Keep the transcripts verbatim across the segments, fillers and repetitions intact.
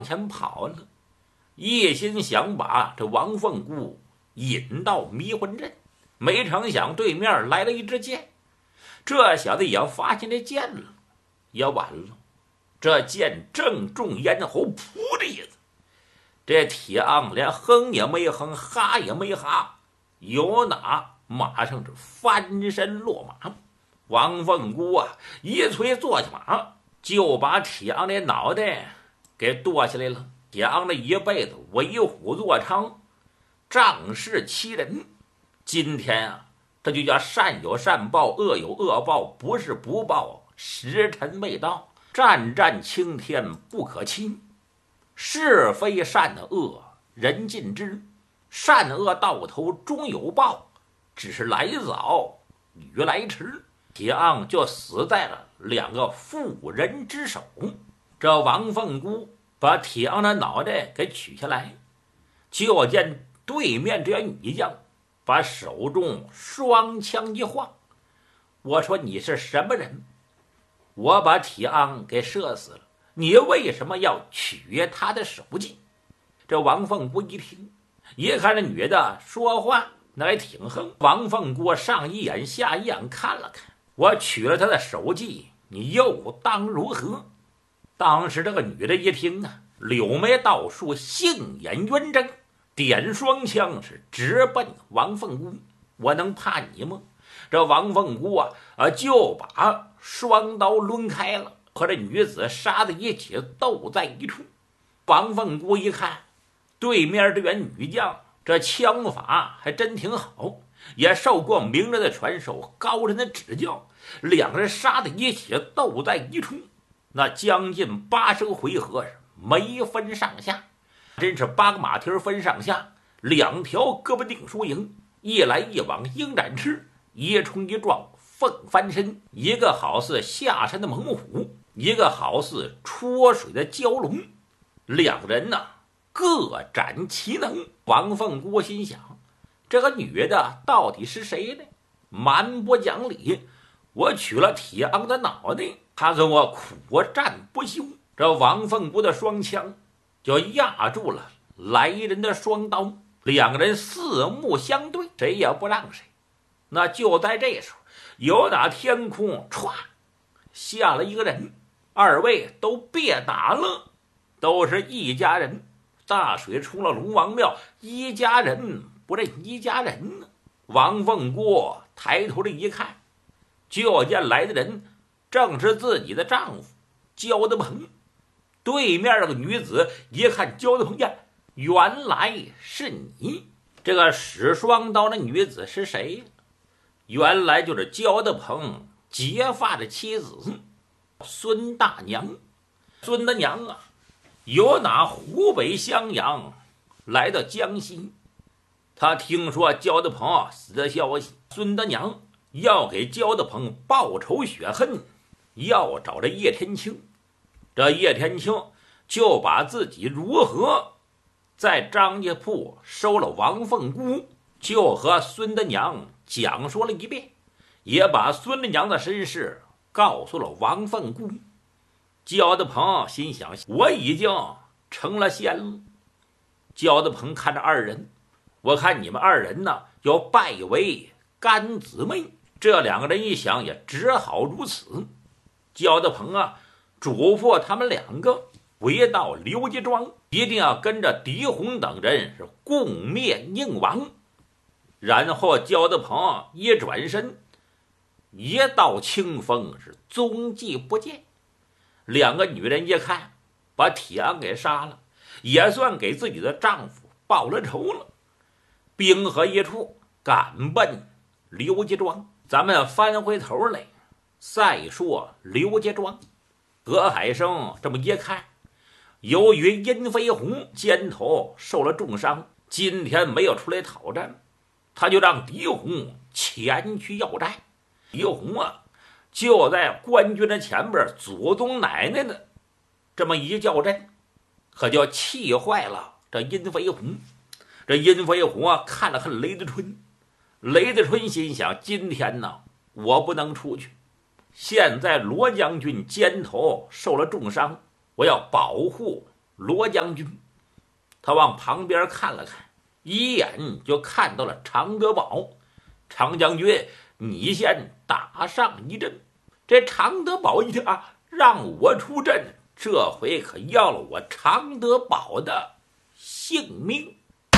前跑了，一心想把这王凤姑引到迷魂阵，没成想对面来了一支箭。这小子也发现这箭了，也完了，这箭正中咽喉，噗的一子，这铁昂连哼也没哼，哈也没哈，有哪马上是翻身落马。王凤姑啊，一催坐下马，就把铁昂的脑袋给剁下来了。铁昂的一辈子为虎作伥，仗势欺人，今天啊，这就叫善有善报，恶有恶报，不是不报，时辰未到。战战青天不可欺，是非善恶人尽知，善恶到头终有报，只是来早与来迟。铁昂就死在了两个妇人之手。这王凤姑把铁昂的脑袋给取下来，就见对面这女将把手中双枪一晃，我说你是什么人？我把铁昂给射死了，你为什么要取他的手机？这王凤姑一听，一看这女的说话那还挺横。王凤姑上一眼下一眼看了看，我取了他的手机，你又当如何？当时这个女的一听啊，柳眉倒竖，杏眼圆睁，点双枪是直奔王凤姑。我能怕你吗？这王凤姑啊啊就把双刀抡开了，和这女子杀在一起，斗在一处。王凤姑一看对面这员女将这枪法还真挺好，也受过名人的传授，高人的指教，两人杀在一起，斗在一处，那将近八十个回合是没分上下，真是八个马蹄分上下，两条胳膊定输赢，一来一往鹰展翅，一冲一撞凤翻身，一个好似下山的猛虎，一个好似戳水的蛟龙，两人呢、啊、各展其能。王凤姑心想，这个女的到底是谁呢？蛮不讲理，我取了铁昂的脑袋，他跟我苦战不休。这王凤姑的双枪就压住了来人的双刀，两个人四目相对，谁也不让谁。那就在这时候，有打天空歘下了一个人，二位都别打了，都是一家人。大水出了龙王庙，一家人不认一家人呢。王凤姑抬头这一看，就见来的人正是自己的丈夫焦德鹏。对面这个女子一看焦德鹏呀，原来是你。这个使双刀的女子是谁？原来就是焦德鹏结发的妻子孙大娘。孙大娘啊，由哪湖北襄阳来到江西，他听说焦德鹏死的消息，孙大娘要给焦德鹏报仇雪恨，要找这叶天青。这叶天青就把自己如何在张家铺收了王凤姑，就和孙大娘讲说了一遍，也把孙大娘的身世告诉了王凤姑。焦德鹏心想，我已经成了仙了。焦德鹏看着二人，我看你们二人呢要拜为干姊妹。这两个人一想，也只好如此。焦德鹏啊嘱咐他们两个回到刘家庄，一定要跟着狄红等人是共灭宁王。然后焦德鹏一转身，一道清风是踪迹不见。两个女人一看，把铁昂给杀了，也算给自己的丈夫报了仇了。兵合一处，赶奔刘家庄。咱们翻回头来再说刘家庄。葛海生这么一看，由于殷飞鸿肩头受了重伤，今天没有出来讨战，他就让狄红前去要债。狄红啊就在官军的前边，祖宗奶奶的这么一叫阵，可就气坏了这殷飞鸿。这殷飞鸿啊看了看雷子春，雷子春心想，今天呢我不能出去，现在罗将军肩头受了重伤，我要保护罗将军。他往旁边看了看，一眼就看到了常德宝。常将军，你先打上一阵。这常德宝一听啊，让我出阵，这回可要了我常德宝的性命。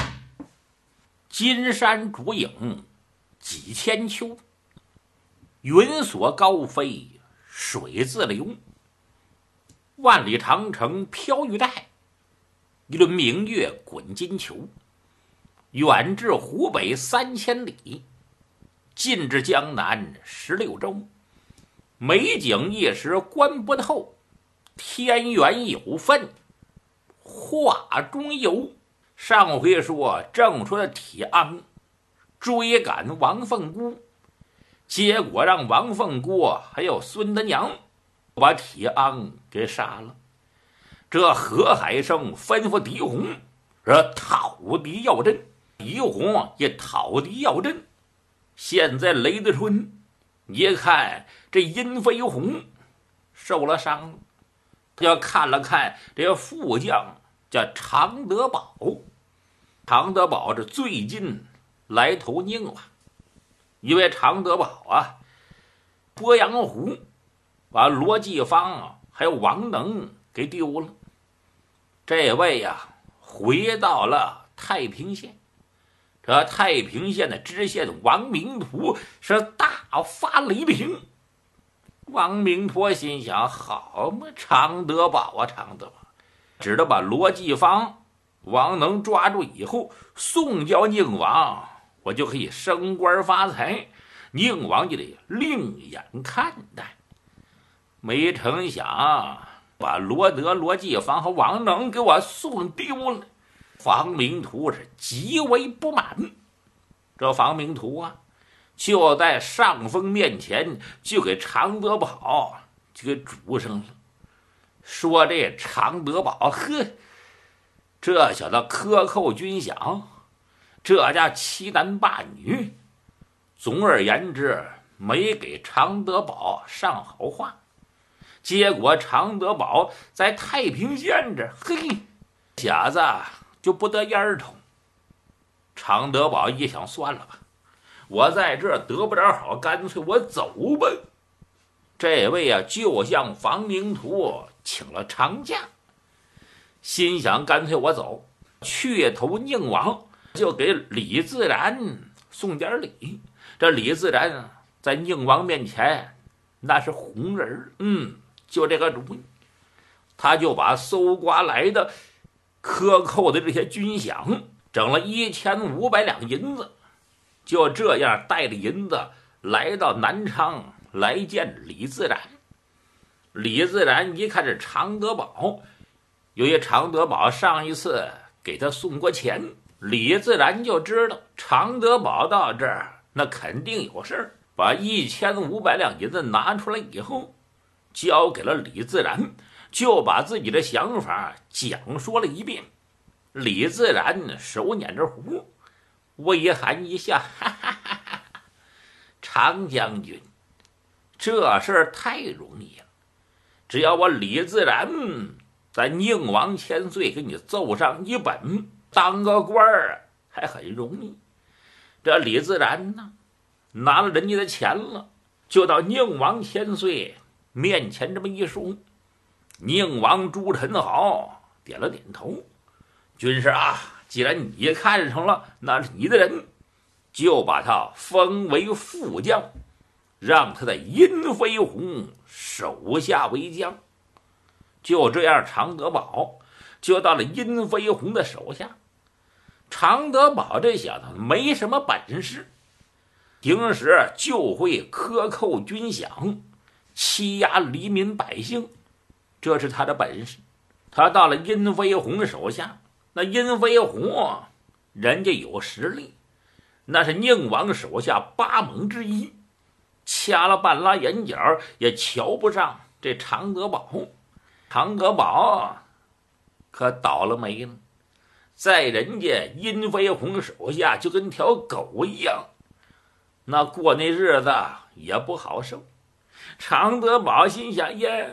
金山烛影几千秋，云锁高飞水自流。万里长城飘玉带，一轮明月滚金球。远至湖北三千里，近至江南十六州。美景一时观不透，天缘有份画中有。上回说正说的铁昂追赶王凤姑，结果让王凤姑还有孙德娘把铁昂给杀了。这何海生吩咐狄红说讨敌要阵，狄红也讨敌要阵。现在雷德春一看这殷飞鸿受了伤了，他要看了看这个副将叫常德宝。常德宝这最近来投宁王，因为常德宝啊，鄱阳湖把罗继芳啊还有王能给丢了。这位呀、啊、回到了太平县。这太平县的知县王明图是大发雷霆。王明图心想，好嘛，常德宝啊，常德宝，只得把罗继芳、王能抓住以后送交宁王，我就可以升官发财，宁王就得另眼看待。没成想把罗德、罗继芳和王能给我送丢了。房明图是极为不满。这房明图啊，就在上峰面前就给常德宝就给煮上了，说这常德宝，呵，这小子克扣军饷，这家欺男霸女，总而言之没给常德宝上好话。结果常德宝在太平县这，嘿，小子就不得烟头。常德宝一想，算了吧，我在这得不着好，干脆我走吧。这位啊，就向房明图请了长假，心想干脆我走，去投宁王，就给李自然送点礼。这李自然在宁王面前那是红人，嗯，就这个主意。他就把搜刮来的克扣的这些军饷整了一千五百两银子，就这样带着银子来到南昌来见李自然。李自然一看是常德宝，由于常德宝上一次给他送过钱，李自然就知道常德宝到这儿那肯定有事儿，把一千五百两银子拿出来以后交给了李自然，就把自己的想法讲说了一遍。李自然手捻着壶，微含一笑，哈哈哈哈，常将军，这事儿太容易了，只要我李自然在宁王千岁给你奏上一本，当个官儿还很容易。这李自然呢，拿了人家的钱了，就到宁王千岁面前这么一说。宁王朱宸濠点了点头，军师啊，既然你看上了，那是你的人，就把他封为副将，让他在殷飞鸿手下为将。就这样，常德宝就到了殷飞鸿的手下。常德宝这小子没什么本事，平时就会克扣军饷，欺压黎民百姓，这是他的本事。他到了殷飞鸿手下，那殷飞鸿人家有实力，那是宁王手下八猛之一，掐了半拉眼角也瞧不上这常德宝。常德宝可倒了霉了，在人家殷飞鸿手下就跟条狗一样，那过那日子也不好受。常德宝心想，耶，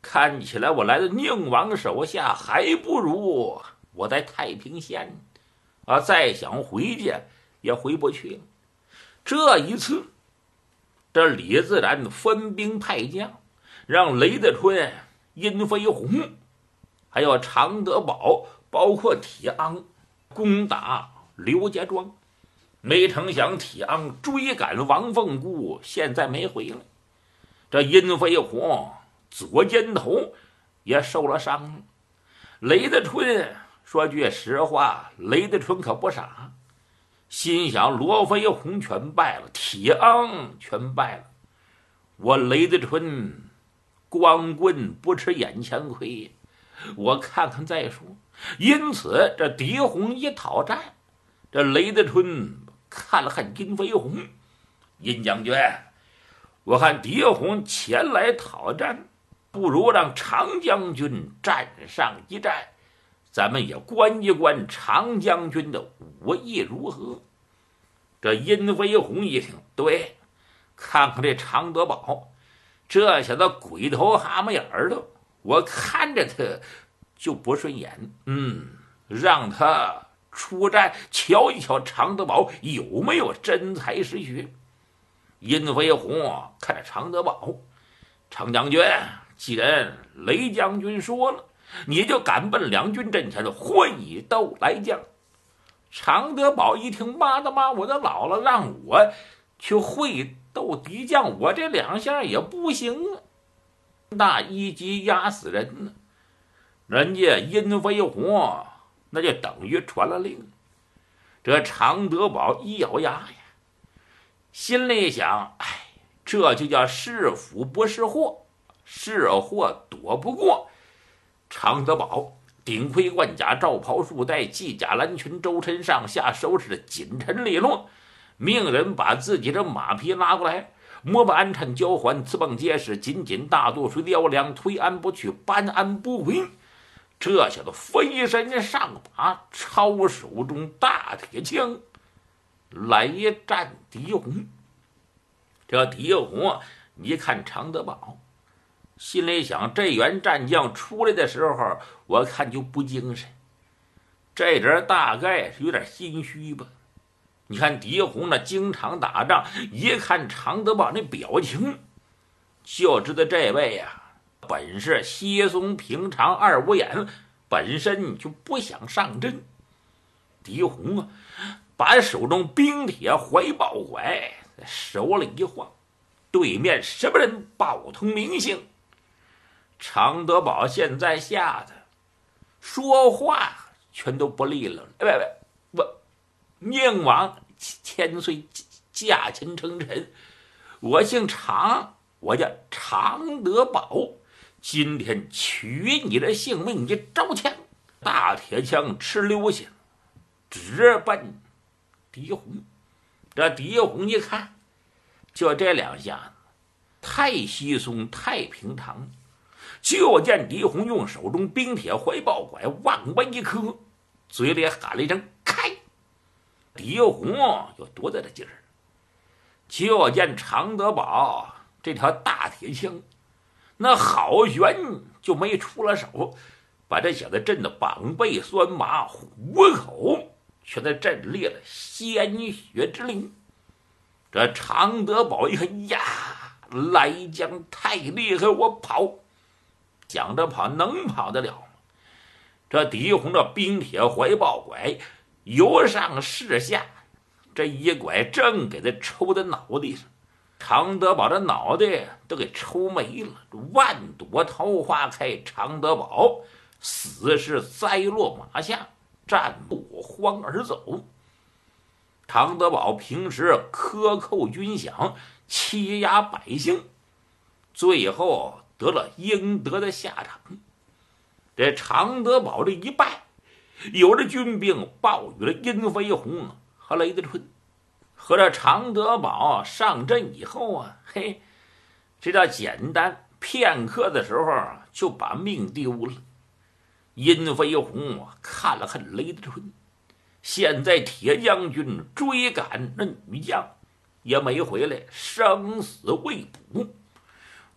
看起来我来到宁王手下，还不如我在太平县啊！再想回去也回不去了。这一次，这李自然分兵派将，让雷德春、殷飞鸿，还有常德宝，包括铁昂，攻打刘家庄。没成想铁昂追赶王凤姑，现在没回来。这殷飞鸿左肩头也受了伤了。雷德春说句实话，雷德春可不傻，心想罗飞鸿全败了，铁昂全败了，我雷德春光棍不吃眼前亏，我看看再说。因此这狄鸿一讨战，这雷德春看了看殷飞鸿，殷将军，我看狄鸿前来讨战，不如让常将军站上一战，咱们也观一观常将军的武艺如何。这殷飞鸿一听，对，看看这常德宝，这小子鬼头蛤蟆眼儿的，我看着他就不顺眼，嗯，让他出战，瞧一瞧常德宝有没有真才实学。殷飞鸿看着常德宝，常将军，既然雷将军说了，你就赶奔两军阵前的会斗来将。常德宝一听，妈的妈，我都老了，让我去会斗敌将，我这两下也不行啊，那一击压死人呢。人家殷飞鸿那就等于传了令。这常德宝一咬牙呀，心里想，哎，这就叫是福不是祸，是祸躲不过。常德宝顶盔贯甲，罩袍束带，系甲蓝裙，周身上下收拾的紧沉利落，命人把自己的马匹拉过来，摸把鞍颤交还，刺棒结实，紧紧大肚水撩梁，推鞍不去，搬鞍不回。这小子飞身上马，抄手中大铁枪来战狄鸿。这狄鸿一看常德宝，心里想，这员战将出来的时候，我看就不精神，这人大概是有点心虚吧。你看狄鸿那经常打仗，一看常德宝那表情，就知道这位呀、啊，本是稀松平常二五眼，本身就不想上阵。狄鸿啊，把手中冰铁怀抱拐手里一晃，对面什么人报通名姓。常德宝现在吓得说话全都不利了。喂喂，我宁王千岁驾前称臣，我姓常，我叫常德宝，今天取你的性命，你招枪！大铁枪哧溜下，直奔狄鸿。这狄鸿一看，就这两下子，太稀松，太平常。就见狄鸿用手中冰铁怀抱拐往外一磕，嘴里喊了一声开。狄鸿就多大的劲儿，就见常德宝这条大铁枪那好悬就没出了手，把这小子震得膀背酸麻，虎口却在震裂了，鲜血之淋。这常德宝一看呀，来将太厉害，我跑。想着跑，能跑得了吗？这狄鸿的冰铁怀抱拐由上视下，这一拐正给他抽在脑袋上，常德宝的脑袋都给抽没了，万朵桃花开，常德宝死是栽落马下，战不欢而走。常德宝平时克扣军饷，欺压百姓，最后得了应得的下场。这常德宝这一败，有的军兵报与了殷飞鸿和雷德春。和这常德宝上阵以后啊，嘿，这叫简单，片刻的时候就把命丢了。殷飞鸿看了看雷德春，现在铁将军追赶那女将也没回来，生死未卜。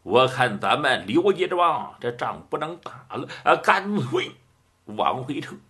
我看咱们刘家庄这仗不能打了啊，干脆往回撤。